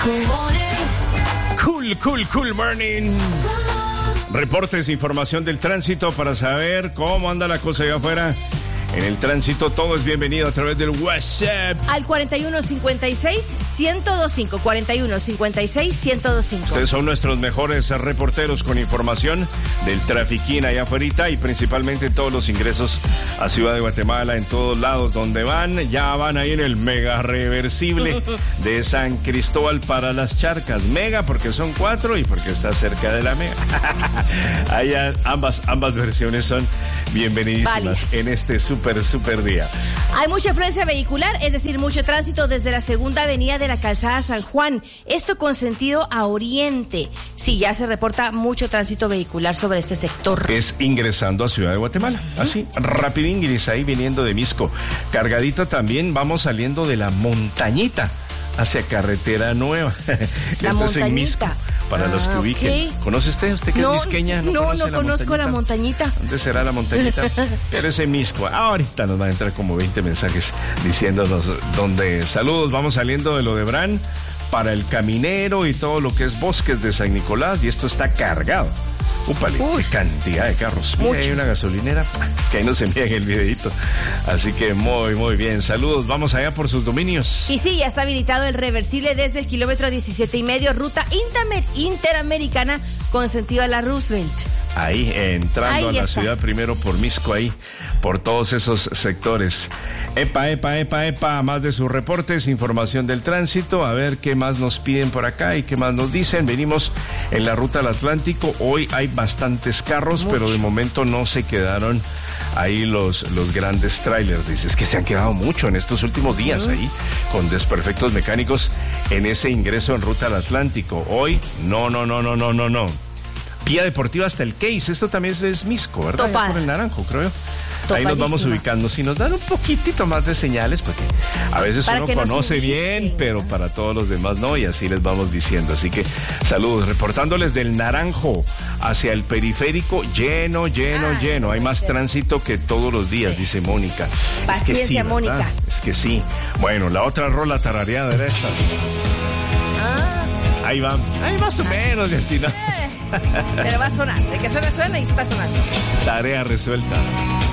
Cool morning. Reportes, información del tránsito para saber cómo anda la cosa allá afuera. En el tránsito todo es bienvenido a través del WhatsApp. Al 4156-1025. 4156-1025. Ustedes son nuestros mejores reporteros con información del trafiquín allá afuera y principalmente todos los ingresos a Ciudad de Guatemala, en todos lados donde van. Ya van ahí en el mega reversible de San Cristóbal para las Charcas. Mega porque son 4 y porque está cerca de la mega. Allá ambas versiones son bienvenidísimas Valias. En este super día. Hay mucha afluencia vehicular, es decir, mucho tránsito desde la segunda avenida de la calzada San Juan. Esto con sentido a oriente. Sí, ya se reporta mucho tránsito vehicular sobre este sector. Es ingresando a Ciudad de Guatemala. Así, rapidinguis ahí viniendo de Misco. Cargadito también, vamos saliendo de la montañita hacia Carretera Nueva. Esto es en Misco. Para los que ubiquen. Okay. ¿Conoce usted? ¿Usted que es misqueña? No conozco la montañita. ¿Dónde será la montañita? Pero es en Misco. Ahorita nos van a entrar como 20 mensajes diciéndonos dónde. Saludos, vamos saliendo de lo de Bran para el Caminero y todo lo que es Bosques de San Nicolás. Y esto está cargado. Úpale, qué cantidad de carros. Mira, hay una gasolinera que ahí no se envía en el videito. Así que muy bien. Saludos, vamos allá por sus dominios. Y sí, ya está habilitado el reversible desde el kilómetro 17,5, ruta interamericana con sentido a la Roosevelt. Ahí, entrando ahí a la está. ciudad, primero por Misco, ahí, por todos esos sectores. Epa, más de sus reportes, información del tránsito, a ver qué más nos piden por acá y qué más nos dicen. Venimos en la ruta al Atlántico, hoy hay bastantes carros, pero de momento no se quedaron ahí los grandes trailers. Dices que se han quedado mucho en estos últimos días ahí, con desperfectos mecánicos en ese ingreso en ruta al Atlántico. Hoy, no. Vía Deportiva hasta el Case, esto también es Misco, ¿verdad? Topada. Por el Naranjo, creo yo. Ahí nos vamos Topadísima. ubicando. Si nos dan un poquitito más de señales, porque a veces Para uno que nos conoce ubiquen. bien, pero para todos los demás no, y así les vamos diciendo. Así que saludos, reportándoles del Naranjo hacia el periférico, lleno. Hay más tránsito que todos los días, dice Mónica. Paciencia, es que sí, ¿verdad? Mónica. Es que sí. Bueno, la otra rola tarareada era esta. Ahí va más o menos de atinados. Pero va a sonar, de que suena y está sonando. Tarea resuelta.